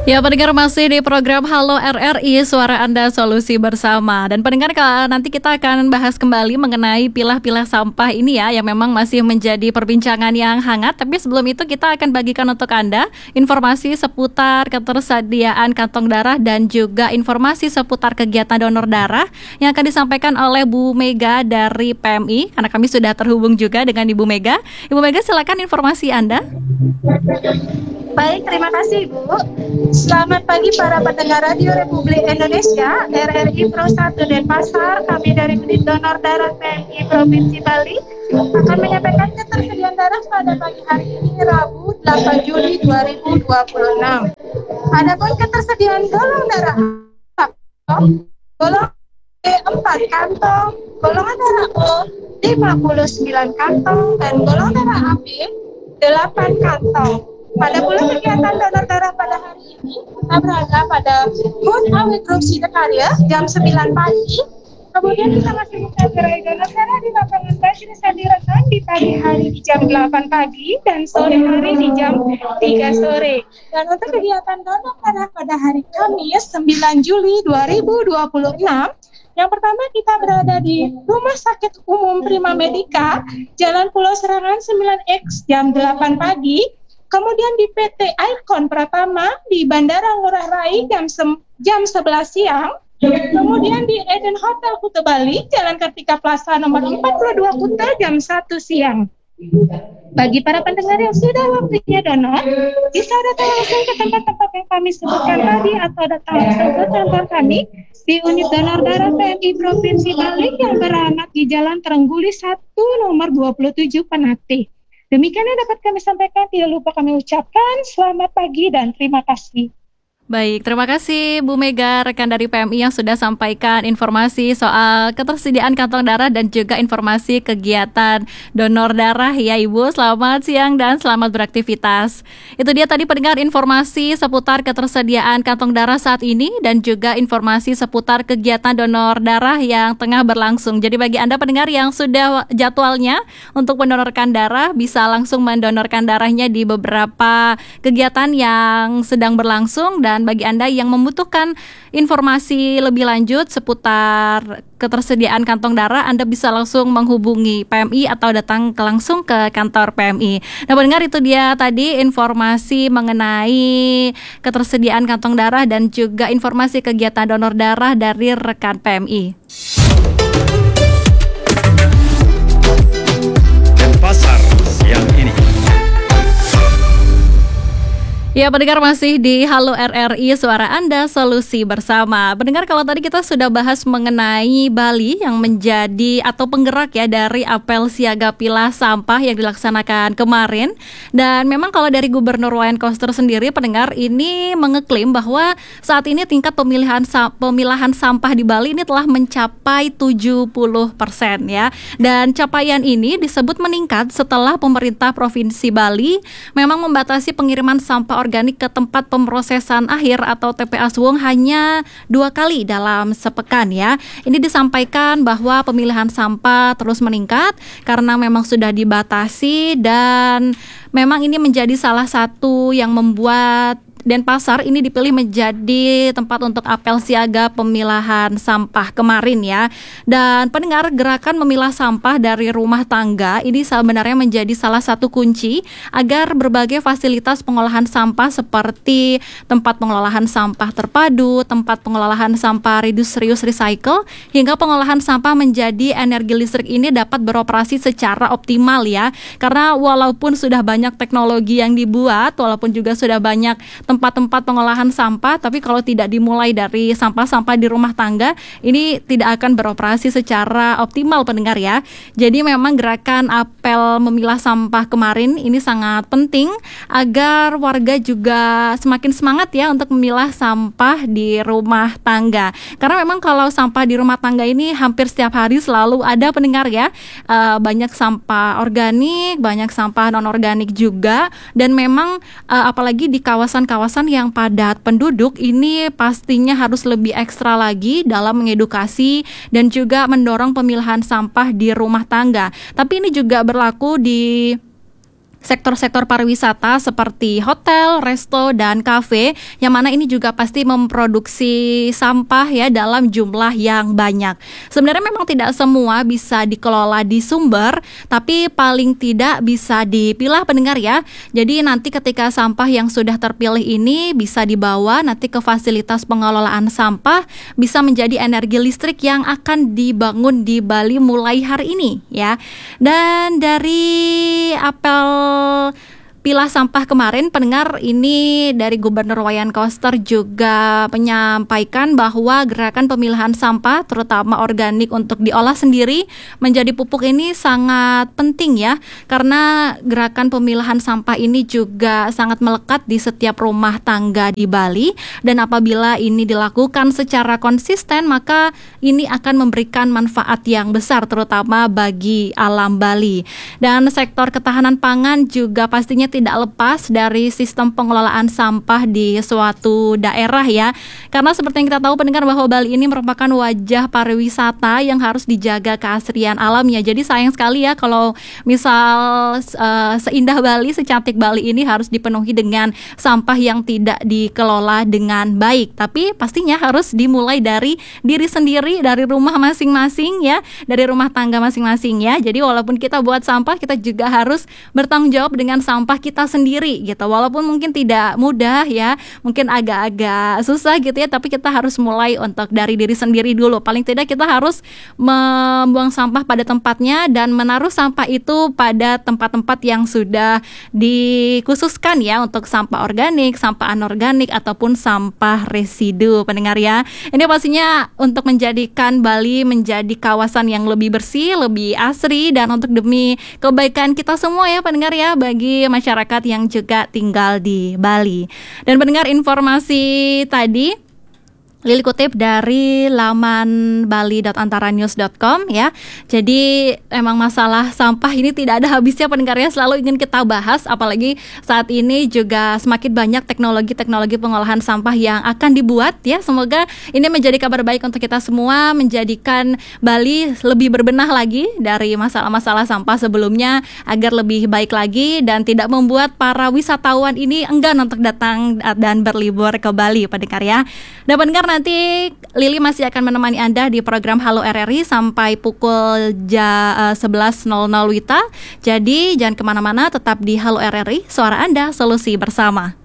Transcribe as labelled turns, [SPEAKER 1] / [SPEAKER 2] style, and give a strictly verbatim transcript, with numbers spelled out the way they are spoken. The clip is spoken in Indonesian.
[SPEAKER 1] Ya, pendengar masih di program Halo R R I, Suara Anda Solusi Bersama. Dan pendengar, nanti kita akan bahas kembali mengenai pilah-pilah sampah ini ya, yang memang masih menjadi perbincangan yang hangat. Tapi sebelum itu kita akan bagikan untuk Anda informasi seputar ketersediaan kantong darah dan juga informasi seputar kegiatan donor darah yang akan disampaikan oleh Bu Mega dari P M I. Karena kami sudah terhubung juga dengan Ibu Mega. Ibu Mega, silakan informasi Anda.
[SPEAKER 2] Baik, terima kasih Bu. Selamat pagi para pendengar Radio Republik Indonesia, R R I Pro satu Denpasar. Kami dari Unit Donor Darah P M I Provinsi Bali akan menyampaikan ketersediaan darah pada pagi hari ini, Rabu delapan Juli dua ribu dua puluh enam. Adapun ketersediaan golongan darah golongan B empat kantong, golongan darah O lima puluh sembilan kantong, dan golongan darah A B delapan kantong. Pada bulan kegiatan donor darah pada hari ini, kita berada pada Moon Awe Group Sidokarya jam sembilan pagi. Kemudian kita masih buka gerai donor darah di lapangan Basri Sadiretan di pagi hari di jam delapan pagi dan sore hari di jam tiga sore. Dan untuk kegiatan donor darah pada hari Kamis sembilan Juli dua ribu dua puluh enam, yang pertama kita berada di Rumah Sakit Umum Prima Medica, Jalan Pulau Serangan sembilan X jam delapan pagi. Kemudian di P T Icon Pratama di Bandara Ngurah Rai jam, sem- jam sebelas siang. Kemudian di Eden Hotel Kuta Bali, Jalan Kartika Plaza nomor empat puluh dua Kuta jam satu siang. Bagi para pendengar yang sudah waktunya donor, bisa datang langsung ke tempat-tempat yang kami sebutkan tadi atau datang langsung ke kantor kami di Unit Donor Darah P M I Provinsi Bali yang beralamat di Jalan Terengguli satu nomor dua puluh tujuh Penate. Demikian yang dapat kami sampaikan, tidak lupa kami ucapkan selamat pagi dan terima kasih.
[SPEAKER 1] Baik, terima kasih Bu Mega, rekan dari P M I yang sudah sampaikan informasi soal ketersediaan kantong darah dan juga informasi kegiatan donor darah ya Ibu. Selamat siang dan selamat beraktivitas. Itu dia tadi pendengar informasi seputar ketersediaan kantong darah saat ini dan juga informasi seputar kegiatan donor darah yang tengah berlangsung. Jadi bagi Anda pendengar yang sudah jadwalnya untuk mendonorkan darah, bisa langsung mendonorkan darahnya di beberapa kegiatan yang sedang berlangsung. Dan Dan bagi Anda yang membutuhkan informasi lebih lanjut seputar ketersediaan kantong darah, Anda bisa langsung menghubungi P M I atau datang ke langsung ke kantor P M I. Nah, pendengar, itu dia tadi informasi mengenai ketersediaan kantong darah dan juga informasi kegiatan donor darah dari rekan P M I.
[SPEAKER 3] Denpasar siang ini.
[SPEAKER 1] Ya, pendengar masih di Halo R R I, Suara Anda Solusi Bersama. Pendengar, kalau tadi kita sudah bahas mengenai Bali yang menjadi atau penggerak ya dari apel siaga pilah sampah yang dilaksanakan kemarin. Dan memang kalau dari Gubernur Wayan Koster sendiri, pendengar, ini mengeklaim bahwa saat ini tingkat pemilihan pemilahan sampah di Bali ini telah mencapai tujuh puluh persen ya. Dan capaian ini disebut meningkat setelah pemerintah Provinsi Bali memang membatasi pengiriman sampah organik ke tempat pemrosesan akhir atau T P A Suwung hanya dua kali dalam sepekan ya. Ini disampaikan bahwa pemilihan sampah terus meningkat karena memang sudah dibatasi dan memang ini menjadi salah satu yang membuat Denpasar ini dipilih menjadi tempat untuk apel siaga pemilahan sampah kemarin ya. Dan pendengar, gerakan memilah sampah dari rumah tangga ini sebenarnya menjadi salah satu kunci agar berbagai fasilitas pengolahan sampah seperti tempat pengolahan sampah terpadu, tempat pengolahan sampah reduce reuse recycle, hingga pengolahan sampah menjadi energi listrik ini dapat beroperasi secara optimal ya. Karena walaupun sudah banyak teknologi yang dibuat, walaupun juga sudah banyak tempat-tempat pengolahan sampah, tapi kalau tidak dimulai dari sampah-sampah di rumah tangga, ini tidak akan beroperasi secara optimal, pendengar ya. Jadi memang gerakan apel memilah sampah kemarin ini sangat penting agar warga juga semakin semangat ya untuk memilah sampah di rumah tangga. Karena memang kalau sampah di rumah tangga ini hampir setiap hari selalu ada, pendengar ya, e, banyak sampah organik, banyak sampah non-organik juga, dan memang e, apalagi di kawasan-kawasan kawasan yang padat penduduk ini pastinya harus lebih ekstra lagi dalam mengedukasi dan juga mendorong pemilahan sampah di rumah tangga. Tapi ini juga berlaku di sektor-sektor pariwisata seperti hotel, resto, dan kafe, yang mana ini juga pasti memproduksi sampah ya dalam jumlah yang banyak. Sebenarnya memang tidak semua bisa dikelola di sumber, tapi paling tidak bisa dipilah pendengar ya. Jadi nanti ketika sampah yang sudah terpilih ini bisa dibawa nanti ke fasilitas pengelolaan sampah, bisa menjadi energi listrik yang akan dibangun di Bali mulai hari ini ya. Dan dari apel pilah sampah kemarin, pendengar, ini dari Gubernur Wayan Koster juga menyampaikan bahwa gerakan pemilahan sampah terutama organik untuk diolah sendiri menjadi pupuk ini sangat penting ya, karena gerakan pemilahan sampah ini juga sangat melekat di setiap rumah tangga di Bali, dan apabila ini dilakukan secara konsisten maka ini akan memberikan manfaat yang besar terutama bagi alam Bali. Dan sektor ketahanan pangan juga pastinya tidak lepas dari sistem pengelolaan sampah di suatu daerah ya. Karena seperti yang kita tahu pendengar bahwa Bali ini merupakan wajah pariwisata yang harus dijaga keasrian alamnya. Jadi sayang sekali ya kalau misal uh, seindah Bali, secantik Bali ini harus dipenuhi dengan sampah yang tidak dikelola dengan baik. Tapi pastinya harus dimulai dari diri sendiri, dari rumah masing-masing ya, dari rumah tangga masing-masing ya. Jadi walaupun kita buat sampah, kita juga harus bertanggung jawab dengan sampah kita sendiri gitu. Walaupun mungkin tidak mudah ya, mungkin agak-agak susah gitu ya, tapi kita harus mulai untuk dari diri sendiri dulu. Paling tidak kita harus membuang sampah pada tempatnya dan menaruh sampah itu pada tempat-tempat yang sudah dikhususkan ya untuk sampah organik, sampah anorganik ataupun sampah residu pendengar ya. Ini pastinya untuk menjadikan Bali menjadi kawasan yang lebih bersih, lebih asri, dan untuk demi kebaikan kita semua ya pendengar ya, bagi masyarakat yang juga tinggal di Bali. Dan pendengar, informasi tadi Lili kutip dari laman bali dot antaranews dot com ya. Jadi emang masalah sampah ini tidak ada habisnya pendengar ya, selalu ingin kita bahas, apalagi saat ini juga semakin banyak teknologi-teknologi pengolahan sampah yang akan dibuat ya. Semoga ini menjadi kabar baik untuk kita semua, menjadikan Bali lebih berbenah lagi dari masalah-masalah sampah sebelumnya agar lebih baik lagi dan tidak membuat para wisatawan ini enggan untuk datang dan berlibur ke Bali pendengar ya. Dan pendengar, nanti Lili masih akan menemani Anda di program Halo R R I sampai pukul ja, uh, sebelas nol nol Wita. Jadi jangan kemana-mana, tetap di Halo R R I, suara Anda, solusi bersama.